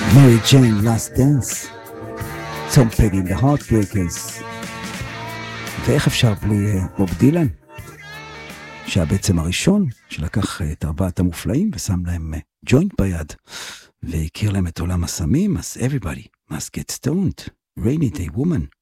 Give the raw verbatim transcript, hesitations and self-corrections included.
Mary Jane, Last Dance, Tom Petty, The Heartbreakers, ואיך אפשר בלי בוב דילן, שהיה בעצם הראשון שלקח את ארבעת המופלאים ושם להם ג'וינט ביד, והכיר להם את עולם הסמים, אז everybody must get stoned, Rainy Day Woman.